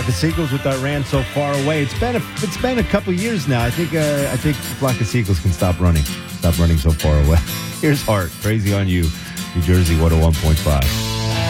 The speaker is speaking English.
The Seagulls with that ran so far away. It's been a couple years now. I think the flock of Seagulls can stop running so far away. Here's Heart, Crazy on You, New Jersey 101.5.